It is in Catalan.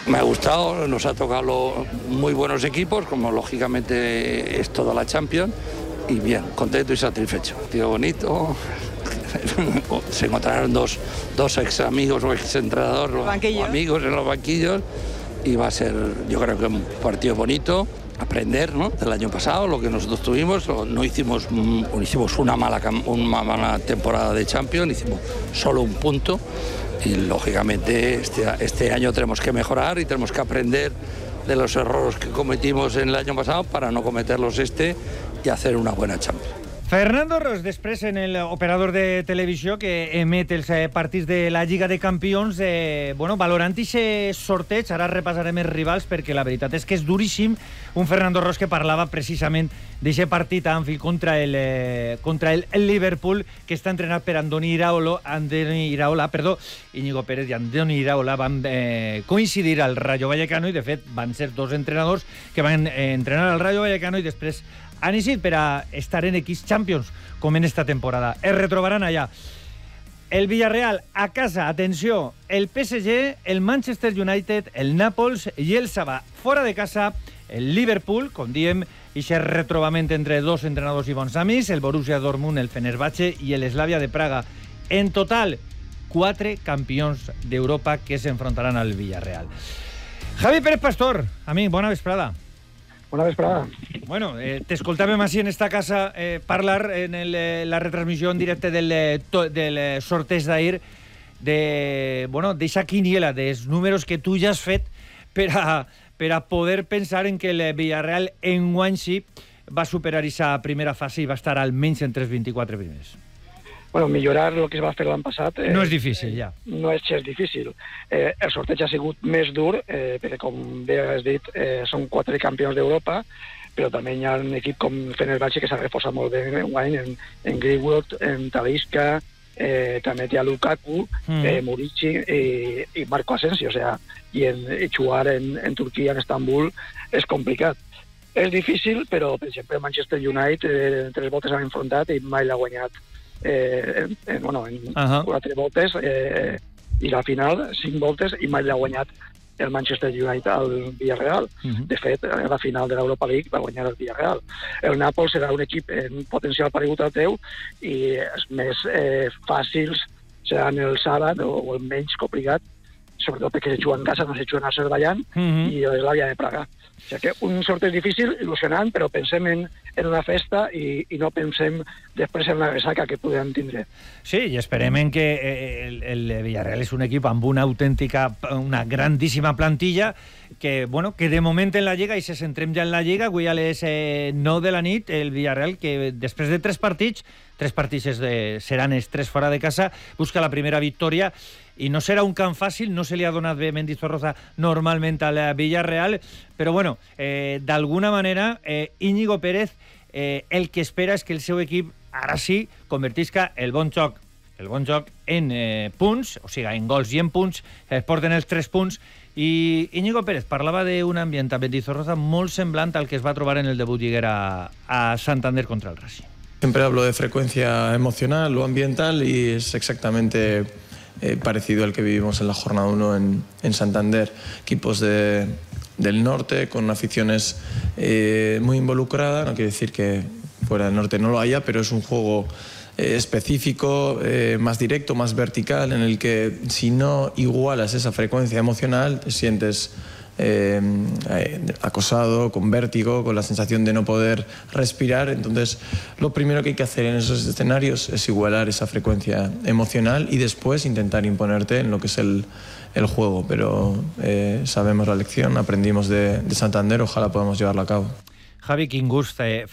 Me ha gustado, nos ha tocado muy buenos equipos, como lógicamente es toda la Champions, y bien, contento y satisfecho. Tío bonito, se encontraron dos ex amigos o ex entrenadores o amigos en los banquillos, y va a ser, yo creo que un partido bonito. Aprender, ¿no?, del año pasado, lo que nosotros tuvimos. No hicimos una mala temporada de Champions, hicimos solo un punto, y lógicamente este año tenemos que mejorar y tenemos que aprender de los errores que cometimos en el año pasado para no cometerlos y hacer una buena Champions. Fernando Ros, després en el operador de televisió que emet els partits de la Lliga de Campions, valorant aquest sorteig, ara repassarem els rivals perquè la veritat és que és duríssim. Un Fernando Ros que parlava precisament d'aquest partit a Anfield contra el Liverpool, que està entrenat per Andoni Iraola, Íñigo Pérez i Andoni Iraola van coincidir al Rayo Vallecano, i de fet van ser dos entrenadors que van entrenar al Rayo Vallecano i després han eixit per a estar en equips Champions, com en esta temporada. Es retrobaran allà. El Villarreal a casa, atenció, el PSG, el Manchester United, el Nàpols i el Sabah. Fora de casa, el Liverpool, com diem, i aquest retrobament entre dos entrenadors i bons amics, el Borussia Dortmund, el Fenerbahce i el Slavia de Praga. En total, 4 campions d'Europa que s'enfrontaran al Villarreal. Javi Pérez Pastor, amic, bona vesprada. Bona vesprada. Bueno, t'escoltàvem així en esta casa parlar en la retransmissió en directe del sorteig d'ahir d'eixa quiniela, dels números que tu ja has fet per a poder pensar en que el Villarreal enguany sí va superar aquesta primera fase i va estar almenys entre els 24 primers. Bueno, millorar el que es va fer l'any passat... no és difícil, ja. No és gens difícil. El sorteig ha sigut més dur, perquè, com bé has dit, són 4 campions d'Europa, però també hi ha un equip com Fenerbahce que s'ha reforçat molt bé en Greenwood, en Talisca, també té a Lukaku, Murici i Marco Asensio, i jugar en Turquia, en Estambul, és complicat. És difícil, però, per exemple, Manchester United 3 voltes han enfrontat i mai l'ha guanyat en 4 voltes, i la final 5 voltes i mai l'ha guanyat el Manchester United al Villarreal. De fet, a la final de l'Europa League va guanyar el Villarreal. El Nàpols serà un equip en potencial paregut al teu, i els més fàcils seran el Sabah o el menys complicat, sobretot perquè se juga en casa, no se juga en Azerbaiyán, i l'Slavia de Praga. O sigui que un sorteig difícil, il·lusionant, però pensem en una festa i no pensem després en la ressaca que podem tindre. Sí, i esperem que el Villarreal és un equip amb una una grandíssima plantilla que de moment en la Lliga, i si centrem ja en la Lliga, avui a les 9 de la nit, el Villarreal, que després de 3 partits seran els 3 fora de casa, busca la primera victòria, i no serà un camp fàcil, no se li ha donat bé Mendizorroza normalment al Villarreal, però d'alguna manera Íñigo Pérez el que espera és que el seu equip ara sí convertisca el bon joc en punts, o sigui, en gols i en punts, es porten els 3 punts, i Íñigo Pérez parlava d'un ambient a Mendizorroza molt semblant al que es va trobar en el debut lliguera a Santander contra el Racing. Siempre hablo de frecuencia emocional o ambiental y es exactamente parecido al que vivimos en la jornada 1 en Santander. Equipos del norte con aficiones muy involucradas, no quiere decir que fuera del norte no lo haya, pero es un juego específico, más directo, más vertical, en el que si no igualas esa frecuencia emocional te sientes acosado, con vértigo, con la sensación de no poder respirar. Entonces, lo primero que hay que hacer en esos escenarios es igualar esa frecuencia emocional y después intentar imponerte en lo que es el juego. Pero sabemos la lección, aprendimos de Santander, ojalá podamos llevarla a cabo. Javi, quin gust